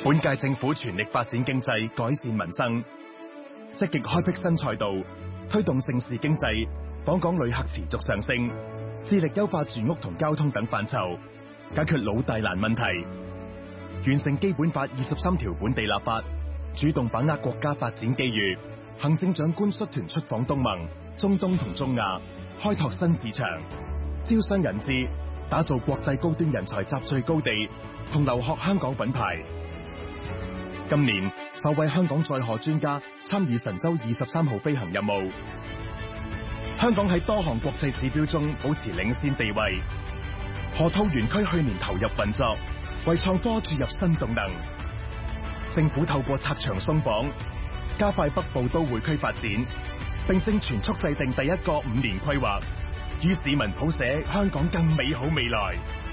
本屆政府全力發展經濟，改善民生，積極開闢新賽道，推動盛事經濟，訪港旅客持續上升，致力優化住屋同交通等範疇，解決老大難問題，完成基本法23條本地立法，主動把握國家發展機遇。行政長官率團出訪東盟、中東同中亞，開拓新市場，招商引資，打造國際高端人才集聚高地，同留學香港品牌。今年首位香港載荷專家參與神舟23號飛行任務，香港喺多項國際指標中保持領先地位。河套園區去年投入運作，為創科注入新動能。政府透過拆牆鬆綁，加快北部都會區發展，並正全速制定第一個5年規劃，與市民譜寫香港更美好未來。